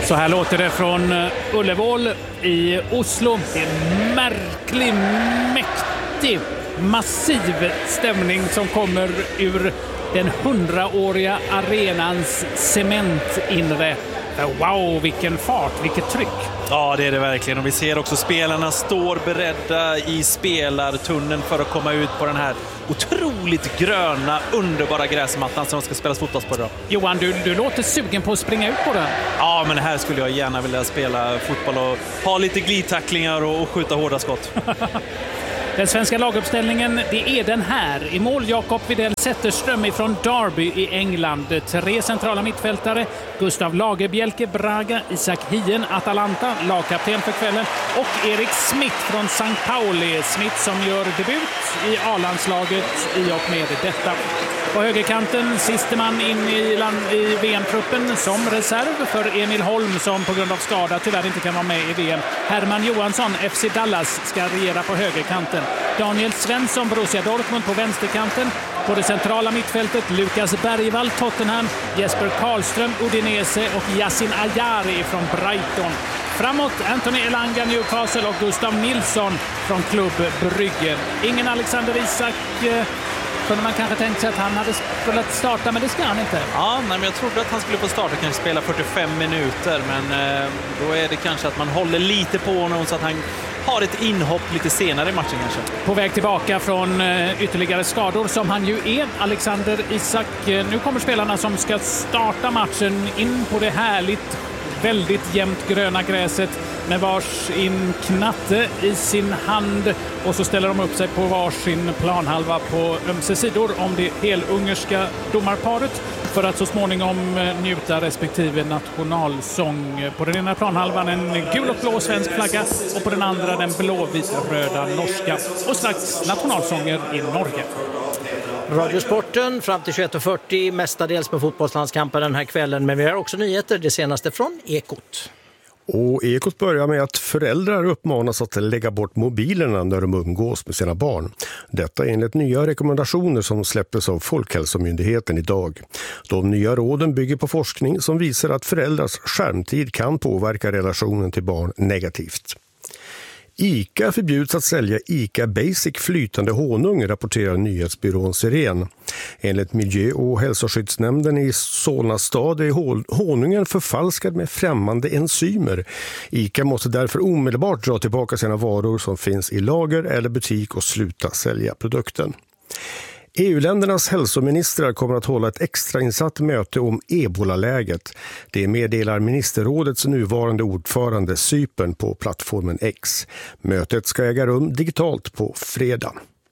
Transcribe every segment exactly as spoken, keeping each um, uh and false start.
Så här låter det från Ullevål i Oslo. Det är en märklig, mäktig, massiv stämning som kommer ur den hundraåriga arenans cementinre. Wow, vilken fart, vilket tryck. Ja, det är det verkligen. Och vi ser också spelarna står beredda i spelartunneln för att komma ut på den här otroligt gröna, underbara gräsmattan som ska spelas fotboll på idag. Johan, du, du låter sugen på att springa ut på den. Ja, men här skulle jag gärna vilja spela fotboll och ha lite glidtacklingar och, och skjuta hårda skott. Den svenska laguppställningen, det är den här. I mål Jakob Widell Zetterström ifrån Derby i England. Tre centrala mittfältare. Gustav Lagerbielke, Braga. Isak Hien, Atalanta, lagkapten för kvällen. Och Erik Smith från Sankt Pauli. Smith som gör debut i A-landslaget i och med detta. På högerkanten, siste man in i, land, i V M-truppen som reserv för Emil Holm som på grund av skada tyvärr inte kan vara med i V M. Herman Johansson, F C Dallas, ska regera på högerkanten. Daniel Svensson, Borussia Dortmund på vänsterkanten. På det centrala mittfältet, Lukas Bergvall, Tottenham, Jesper Karlström, Udinese och Yasin Ayari från Brighton. Framåt Anthony Elanga, Newcastle och Gustav Nilsson från Klubb Brygge. Ingen Alexander Isak. Kunde man kanske tänkt sig att han hade spelat starta, men det ska han inte. Ja, nej, men jag trodde att han skulle få starta, kanske spela fyrtiofem minuter, men eh, då är det kanske att man håller lite på honom så att han har ett inhopp lite senare i matchen kanske. På väg tillbaka från eh, ytterligare skador som han ju är, Alexander Isak. Nu kommer spelarna som ska starta matchen in på det härligt, väldigt jämnt gröna gräset med varsin knatte i sin hand, och så ställer de upp sig på varsin planhalva på ömse sidor om det helungerska domarparet för att så småningom njuta respektive nationalsång. På den ena planhalvan en gul och blå svensk flagga och på den andra den blåvit-röda norska, och strax nationalsånger i Norge. Radiosporten fram till tjugoett och fyrtio, mestadels med fotbollslandskampen den här kvällen, men vi har också nyheter, det senaste från Ekot. Och Ekot börjar med att föräldrar uppmanas att lägga bort mobilerna när de umgås med sina barn. Detta enligt nya rekommendationer som släpptes av Folkhälsomyndigheten idag. De nya råden bygger på forskning som visar att föräldrars skärmtid kan påverka relationen till barn negativt. ICA förbjuds att sälja ICA Basic flytande honung, rapporterar nyhetsbyrån Siren. Enligt miljö- och hälsoskyddsnämnden i Solna stad är honungen förfalskad med främmande enzymer. ICA måste därför omedelbart dra tillbaka sina varor som finns i lager eller butik och sluta sälja produkten. E U-ländernas hälsoministrar kommer att hålla ett extrainsatt möte om ebola-läget. Det meddelar ministerrådets nuvarande ordförande Cypern på plattformen X. Mötet ska äga rum digitalt på fredag.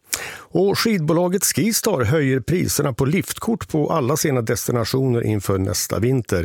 Och skidbolaget Skistar höjer priserna på liftkort på alla sina destinationer inför nästa vinter.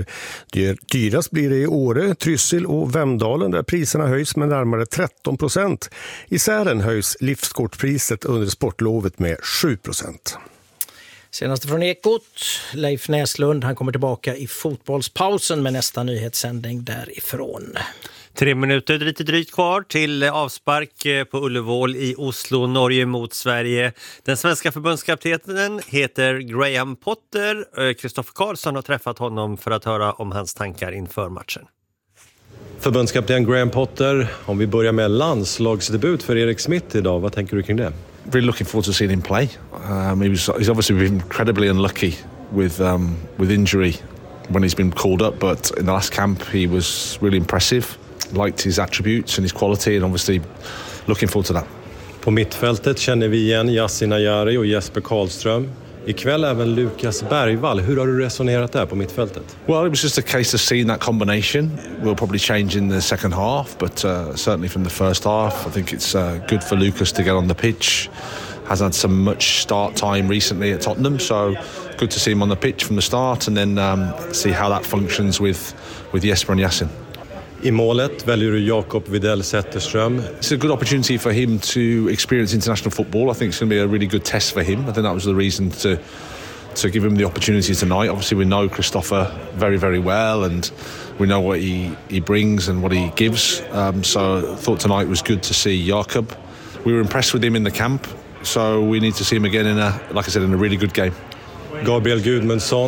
Dyrast blir det i Åre, Trysil och Vemdalen där priserna höjs med närmare tretton procent. I Sälen höjs liftkortpriset under sportlovet med sju procent. Senaste från Ekot, Leif Näslund, han kommer tillbaka i fotbollspausen med nästa nyhetssändning därifrån. Tre minuter lite drygt kvar till avspark på Ullevål i Oslo, Norge mot Sverige. Den svenska förbundskaptenen heter Graham Potter. Kristoffer Karlsson har träffat honom för att höra om hans tankar inför matchen. Förbundskapten Graham Potter, om vi börjar med landslagsdebut för Erik Smith idag, vad tänker du kring det? Really looking forward to seeing him play. Um, he was, he's obviously been incredibly unlucky with um, with injury when he's been called up, but in the last camp he was really impressive. Liked his attributes and his quality, and obviously looking forward to that. På mittfältet känner vi igen Yasin Ayari och Jesper Karlström. Ikväll även Lukas Bergvall. Hur har du resonerat där på mittfältet? Well, it was just a case of seeing that combination. We'll probably change in the second half, but uh, certainly from the first half, I think it's uh, good for Lucas to get on the pitch. Hasn't had some much start time recently at Tottenham, so good to see him on the pitch from the start and then um, see how that functions with, with Jesper and Yasin. I målet väljer du Jakob Widell Zetterström. It's a good opportunity for him to experience international football. I think it's going to be a really good test for him. I think that was the reason to to give him the opportunity tonight. Obviously we know Kristoffer very, very well and we know what he, he brings and what he gives. Um, so I thought tonight was good to see Jakob. We were impressed with him in the camp, so we need to see him again in a, like I said, in a really good game. Gabriel Gudmundsson,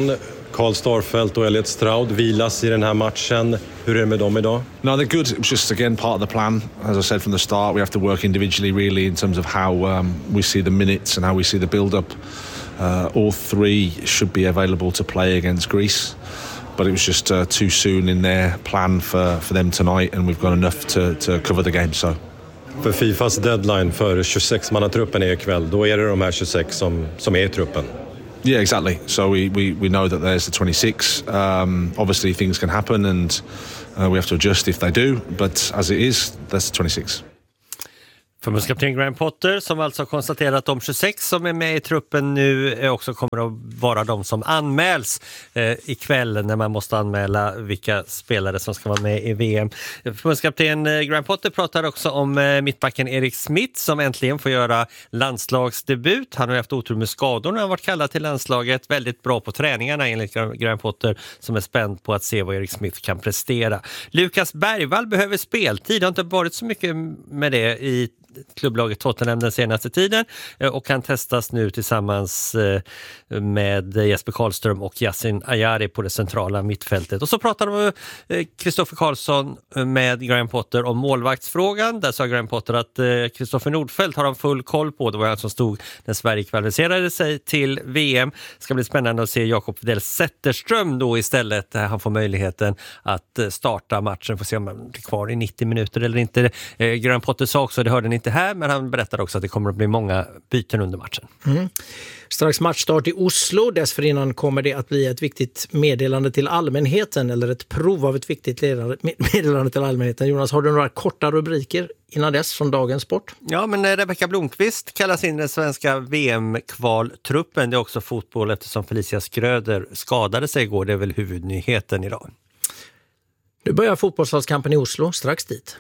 Karl Starfelt och Elliot Stroud vilas i den här matchen. Hur är det med dem idag? No, they're good. It was just, again, part of the plan. As I said from the start, we have to work individually, really, in terms of how um, we see the minutes and how we see the build-up. Uh, all three should be available to play against Greece. But it was just uh, too soon in their plan for, for them tonight, and we've got enough to, to cover the game, so... För Fifas deadline för tjugosex-mannatruppen är ikväll. Då är det de här tjugosex som, som är i truppen. Yeah, exactly. So we, we, we know that there's the twenty-six. Um, obviously things can happen and uh, we have to adjust if they do. But as it is, that's the twenty-six. Förbundskapten Graham Potter som alltså har konstaterat att de tjugosex som är med i truppen nu också kommer att vara de som anmäls eh, ikväll när man måste anmäla vilka spelare som ska vara med i V M. Förbundskapten eh, Graham Potter pratar också om eh, mittbacken Erik Smith som äntligen får göra landslagsdebut. Han har haft otur med skador när han varit kallad till landslaget. Väldigt bra på träningarna enligt Graham Potter som är spänd på att se vad Erik Smith kan prestera. Lukas Bergvall behöver speltid. Det har inte varit så mycket med det i klubblaget Tottenham den senaste tiden och kan testas nu tillsammans med Jesper Karlström och Yasin Ayari på det centrala mittfältet. Och så pratar de med Kristoffer Karlsson med Graham Potter om målvaktsfrågan. Där sa Graham Potter att Kristoffer Nordfeldt har han full koll på. Det var han som stod när Sverige kvalificerade sig till V M. Det ska bli spännande att se Jakob Widell Zetterström då istället. Han får möjligheten att starta matchen. Får se om han blir kvar i nittio minuter eller inte. Graham Potter sa också, det hörde ni inte här, men han berättade också att det kommer att bli många byten under matchen. Mm. Strax matchstart i Oslo. Dessförinnan kommer det att bli ett viktigt meddelande till allmänheten eller ett prov av ett viktigt meddelande till allmänheten. Jonas, har du några korta rubriker innan dess från dagens sport? Ja, men Rebecka Blomqvist kallas in den svenska V M-kvaltruppen. Det är också fotboll eftersom Felicia Skröder skadade sig igår. Det är väl huvudnyheten idag. Nu börjar fotbollslandskampen i Oslo. Strax dit.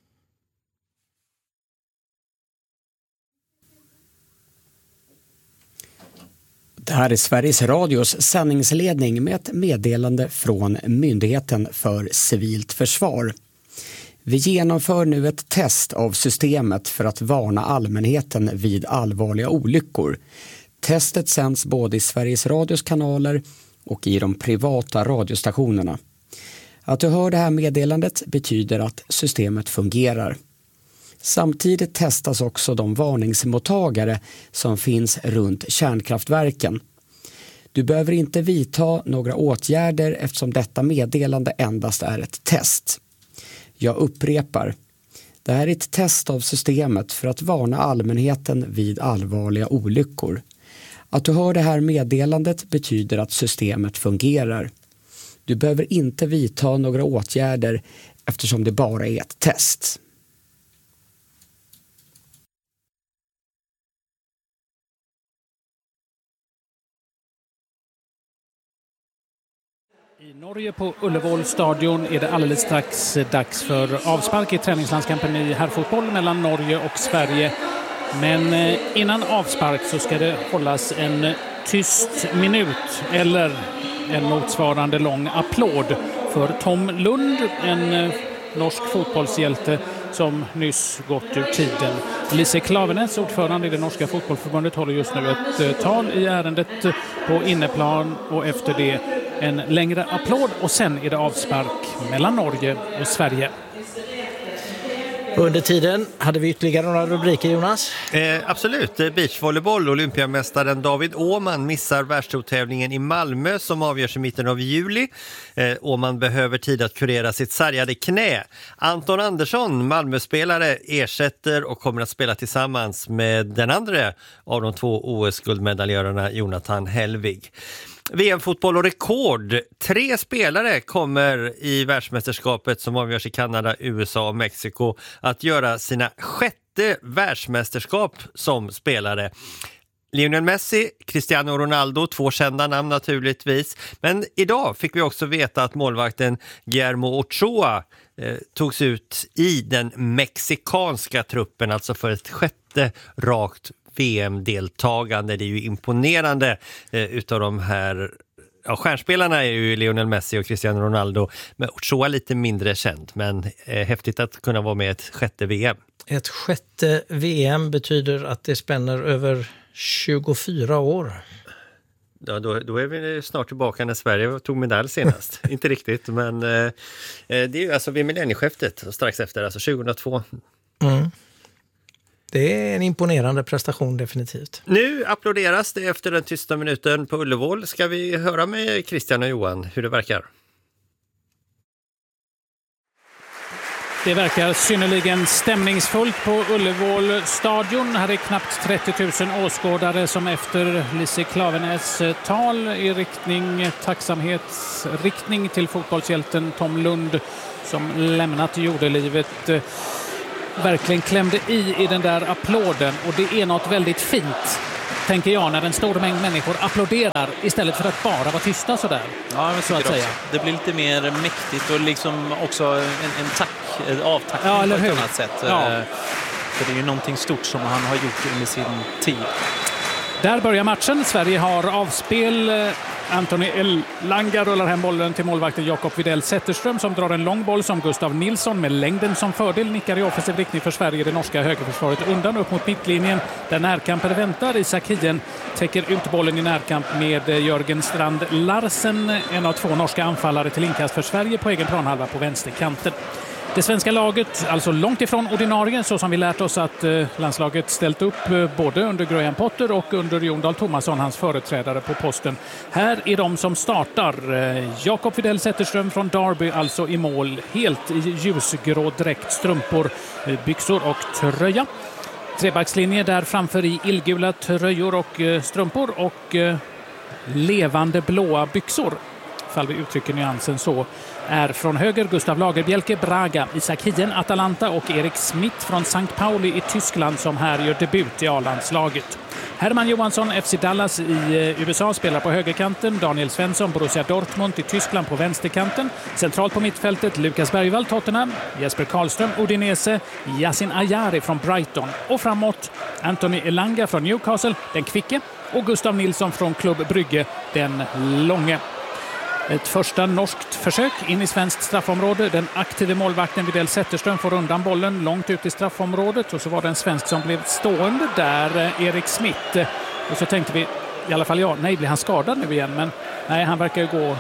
Det här är Sveriges Radios sändningsledning med ett meddelande från Myndigheten för civilt försvar. Vi genomför nu ett test av systemet för att varna allmänheten vid allvarliga olyckor. Testet sänds både i Sveriges Radios kanaler och i de privata radiostationerna. Att du hör det här meddelandet betyder att systemet fungerar. Samtidigt testas också de varningsmottagare som finns runt kärnkraftverken. Du behöver inte vidta några åtgärder eftersom detta meddelande endast är ett test. Jag upprepar, det här är ett test av systemet för att varna allmänheten vid allvarliga olyckor. Att du hör det här meddelandet betyder att systemet fungerar. Du behöver inte vidta några åtgärder eftersom det bara är ett test. I Norge på Ullevål stadion är det alldeles strax dags för avspark i träningslandskampen i herrfotboll mellan Norge och Sverige. Men innan avspark så ska det hållas en tyst minut eller en motsvarande lång applåd för Tom Lund, en norsk fotbollshjälte som nyss gått ur tiden. Lise Klaveness, ordförande i det norska fotbollförbundet, håller just nu ett tal i ärendet på inneplan och efter det en längre applåd och sen är det avspark mellan Norge och Sverige. Under tiden hade vi ytterligare några rubriker, Jonas? Eh, absolut. Beachvolleyboll. Olympiamästaren David Åman missar världstourtävlingen i Malmö som avgörs i mitten av juli. Eh, Åman behöver tid att kurera sitt sargade knä. Anton Andersson, Malmöspelare, ersätter och kommer att spela tillsammans med den andra av de två O S-guldmedaljörerna Jonathan Hellvig. V M-fotboll och rekord. Tre spelare kommer i världsmästerskapet som avgörs i Kanada, U S A och Mexiko att göra sina sjätte världsmästerskap som spelare. Lionel Messi, Cristiano Ronaldo, två kända namn naturligtvis. Men idag fick vi också veta att målvakten Guillermo Ochoa eh, togs ut i den mexikanska truppen, alltså för ett sjätte rakt V M-deltagande. Det är ju imponerande eh, utav de här ja, stjärnspelarna är ju Lionel Messi och Cristiano Ronaldo, men Ochoa lite mindre känd, men eh, häftigt att kunna vara med ett sjätte V M. Ett sjätte V M betyder att det spänner över tjugofyra år. Ja, då, då är vi snart tillbaka när Sverige tog medalj senast. Inte riktigt, men eh, det är ju alltså vid millennieskiftet strax efter, alltså tjugohundratvå. Mm. Det är en imponerande prestation definitivt. Nu applåderas det efter den tysta minuten på Ullevål. Ska vi höra med Christian och Johan hur det verkar? Det verkar synnerligen stämningsfullt på Ullevål stadion. Här är knappt trettio tusen åskådare som efter Lise Klavenäs tal i riktning, tacksamhetsriktning till fotbollshjälten Tom Lund som lämnat jordelivet verkligen klämde i i den där applåden. Och det är något väldigt fint, tänker jag, när en stor mängd människor applåderar istället för att bara vara tysta sådär. Ja, men så att säga. Det blir lite mer mäktigt och liksom också en, en tack, en avtackning ja, eller på hur? ett annat sätt. Ja. För det är ju någonting stort som han har gjort under sin tid. Där börjar matchen. Sverige har avspel. Anthony Elanga rullar hem bollen till målvakten Jakob Widell Zetterström som drar en lång boll som Gustav Nilsson med längden som fördel nickar i offensiv riktning för Sverige. Det norska högerförsvaret undan upp mot mittlinjen där närkamper väntar. Isak Hien täcker ut bollen i närkamp med Jörgen Strand Larsen, en av två norska anfallare till inkast för Sverige på egen planhalva på vänsterkanten. Det svenska laget, alltså långt ifrån ordinarie, så som vi lärt oss att eh, landslaget ställt upp eh, både under Graham Potter och under Jon Dahl Tomasson, hans företrädare på posten. Här är de som startar. Eh, Jakob Widell Zetterström från Derby, alltså i mål, helt i ljusgrå dräkt, strumpor, eh, byxor och tröja. Trebackslinje där framför i illgula tröjor och eh, strumpor och eh, levande blåa byxor, fall vi uttrycker nyansen så, är från höger Gustav Lagerbielke Braga, Isak Hien Atalanta och Erik Smith från Sankt Pauli i Tyskland som här gör debut i A-landslaget. Herman Johansson, F C Dallas i U S A, spelar på högerkanten. Daniel Svensson, Borussia Dortmund i Tyskland på vänsterkanten. Centralt på mittfältet Lukas Bergvall, Tottenham, Jesper Karlström, Udinese, Yasin Ayari från Brighton. Och framåt Anthony Elanga från Newcastle, den kvicke, och Gustav Nilsson från Klubb Brygge, den långe. Ett första norskt försök in i svenskt straffområde. Den aktiva målvakten Widell Zetterström får undan bollen långt ut i straffområdet. Och så var det en svensk som blev stående där, Erik Smith. Och så tänkte vi, i alla fall jag, nej, blir han skadad nu igen? Men nej, han verkar ju gå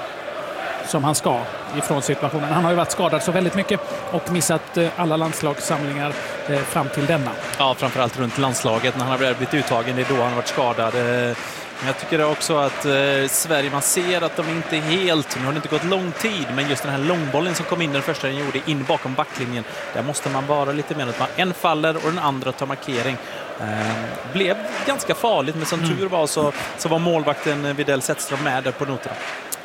som han ska ifrån situationen. Han har ju varit skadad så väldigt mycket och missat alla landslagssamlingar fram till denna. Ja, framförallt runt landslaget när han har blivit uttagen. Det är då han har varit skadad. Men jag tycker också att eh, Sverige, man ser att de inte är helt, nu har det inte gått lång tid, men just den här långbollen som kom in den första den gjorde in bakom backlinjen, där måste man vara lite mer att man en faller och den andra tar markering. Eh, blev ganska farligt, men som mm. tur var så, så var målvakten Widell Zetterström med där på noterna.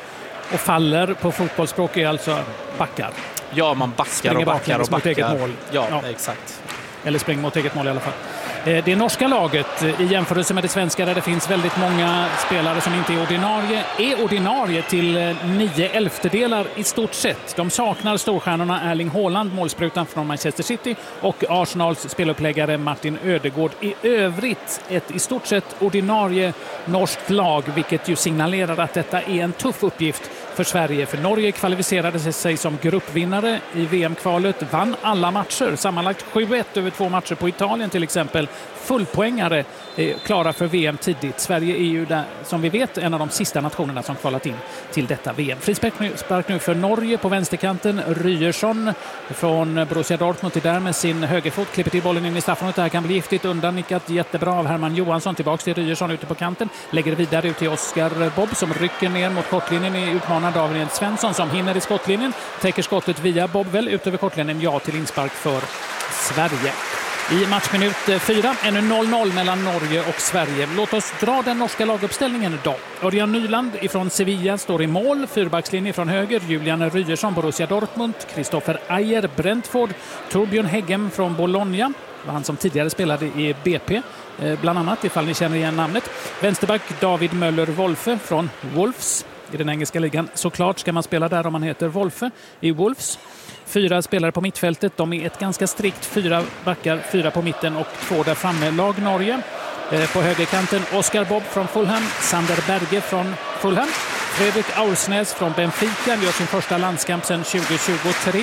Och faller på fotbollsspråk är alltså backar. Ja, man backar springer och backar och backar. Mot eget mål. Ja, ja, exakt. Eller springer mot eget mål i alla fall. Det norska laget i jämförelse med det svenska, där det finns väldigt många spelare som inte är ordinarie, är ordinarie till nio elftedelar i stort sett. De saknar storstjärnorna Erling Haaland, målsprutan från Manchester City, och Arsenals speluppläggare Martin Ödegård. I övrigt ett i stort sett ordinarie norskt lag, vilket ju signalerar att detta är en tuff uppgift för Sverige. För Norge kvalificerade sig som gruppvinnare i V M-kvalet, vann alla matcher, sammanlagt sju ett över två matcher på Italien till exempel. Fullpoängare eh, klara för V M tidigt. Sverige är ju där, som vi vet, en av de sista nationerna som kvalat in till detta V M. Frispark nu, spark nu för Norge på vänsterkanten. Ryerson från Borussia Dortmund är där med sin högerfot, klipper till bollen in i straffområdet. Det här kan bli giftigt, undan nickat jättebra av Herman Johansson. Tillbaks till Ryerson ute på kanten, lägger vidare ut till Oskar Bobb som rycker ner mot kortlinjen, är utmanad av Daniel Svensson som hinner i skottlinjen, täcker skottet via Bobb väl ut över kortlinjen. Ja till inspark för Sverige. I matchminut fyra är nu noll noll mellan Norge och Sverige. Låt oss dra den norska laguppställningen idag. Örjan Nyland ifrån Sevilla står i mål. Fyrbackslinje från höger. Julian Ryerson, Borussia Dortmund. Christopher Ayer, Brentford. Torbjörn Heggem från Bologna. Var han som tidigare spelade i B P. Bland annat, ifall ni känner igen namnet. Vänsterback David Möller-Wolfe från Wolves i den engelska ligan. Såklart ska man spela där om man heter Wolfe i Wolves. Fyra spelare på mittfältet. De är ett ganska strikt fyra backar, fyra på mitten och två där framme. Lag Norge. Eh, på högerkanten Oskar Bobb från Fulham, Sander Berge från Fulham, Fredrik Aursnäs från Benfica, gör sin första landskamp sedan tjugo tjugotre.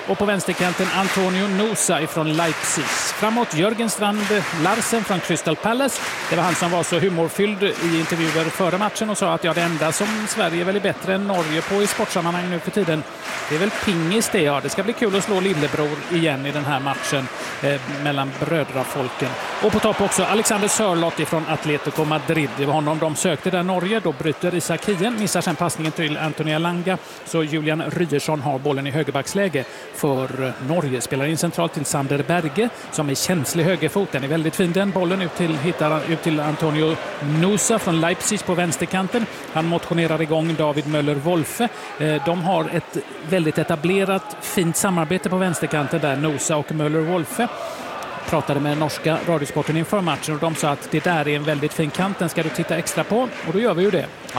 Och på vänsterkanten Antonio Nusa ifrån Leipzig. Framåt Jörgen Strand Larsen från Crystal Palace. Det var han som var så humorfylld i intervjuer före matchen och sa att ja, det enda som Sverige är väldigt bättre än Norge på i sportsammanhang nu för tiden, det är väl pingis det. Ja. Det ska bli kul att slå lillebror igen i den här matchen eh, mellan brödrafolken. Och på topp också Alexander Sörloth ifrån Atletico Madrid. Det var honom de sökte där Norge. Då bryter Isak Hien, missar sen passningen till Anthony Elanga. Så Julian Ryerson har bollen i högerbacksläge för Norge. Spelar in centralt till Sander Berge som är känslig högerfot. Den är väldigt fin. Den bollen ut till, hittar ut till Antonio Nusa från Leipzig på vänsterkanten. Han motionerar igång David Möller-Wolfe. De har ett väldigt etablerat fint samarbete på vänsterkanten där, Nusa och Möller-Wolfe. Pratade med norska radiosporten inför matchen och de sa att det där är en väldigt fin kant, den ska du titta extra på, och då gör vi ju det.